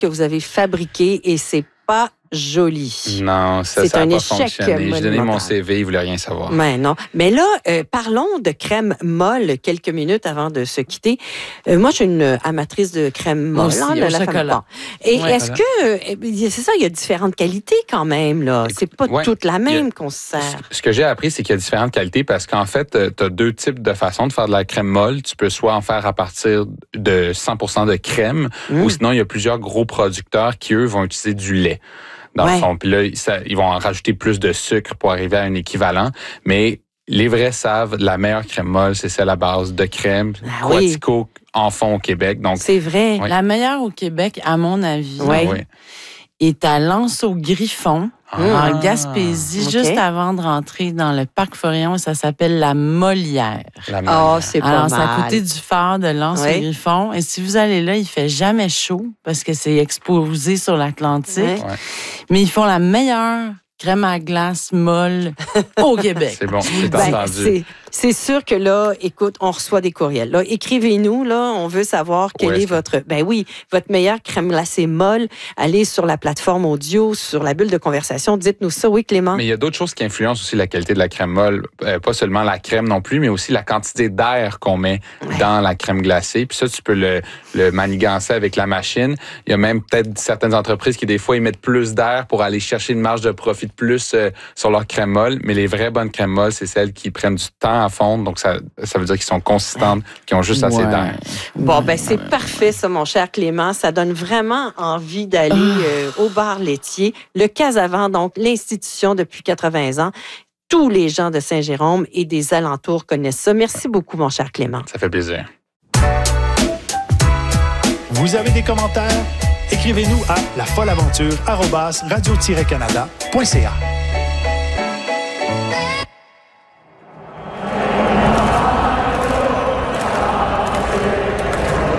que vous avez fabriqué et c'est pas joli. Non, ça n'a pas fonctionné. J'ai donné mon CV, il ne voulait rien savoir. Mais non. Mais là, parlons de crème molle quelques minutes avant de se quitter. Moi, je suis une amatrice de crème molle. Aussi, au chocolat. Et est-ce que, c'est ça, il y a différentes qualités quand même, là. C'est pas toute la même qu'on se sert. Ce que j'ai appris, c'est qu'il y a différentes qualités parce qu'en fait, tu as deux types de façons de faire de la crème molle. Tu peux soit en faire à partir de 100% de crème ou sinon, il y a plusieurs gros producteurs qui, eux, vont utiliser du lait. Dans le fond. Puis là, ils vont en rajouter plus de sucre pour arriver à un équivalent. Mais les vrais savent, la meilleure crème molle, c'est celle à base de crème. Quatico en font au Québec. Donc, c'est vrai. Oui. La meilleure au Québec, à mon avis, est à L'Anse-au-Griffon, en Gaspésie, juste avant de rentrer dans le parc Forillon. Ça s'appelle la Molière. C'est pas Alors, mal. c'est à côté du phare de L'Anse-au-Griffon. Et si vous allez là, il fait jamais chaud parce que c'est exposé sur l'Atlantique. Mais ils font la meilleure crème à glace molle au Québec. C'est bon, c'est entendu. C'est sûr que là, écoute, on reçoit des courriels. Là, écrivez-nous, là, on veut savoir quelle est votre meilleure crème glacée molle. Allez sur la plateforme audio, sur la bulle de conversation, dites-nous ça. Oui, Clément? Mais il y a d'autres choses qui influencent aussi la qualité de la crème molle. Pas seulement la crème non plus, mais aussi la quantité d'air qu'on met dans la crème glacée. Puis ça, tu peux le manigancer avec la machine. Il y a même peut-être certaines entreprises qui, des fois, ils mettent plus d'air pour aller chercher une marge de profit de plus sur leur crème molle. Mais les vraies bonnes crèmes molles, c'est celles qui prennent du temps à fondre. Donc, ça veut dire qu'ils sont consistantes, qu'ils ont juste assez d'air. Bon, c'est parfait, ça, mon cher Clément. Ça donne vraiment envie d'aller au bar laitier. Le Casavant, donc, l'institution depuis 80 ans. Tous les gens de Saint-Jérôme et des alentours connaissent ça. Merci beaucoup, mon cher Clément. Ça fait plaisir. Vous avez des commentaires? Écrivez-nous à lafolleaventure@radio-canada.ca.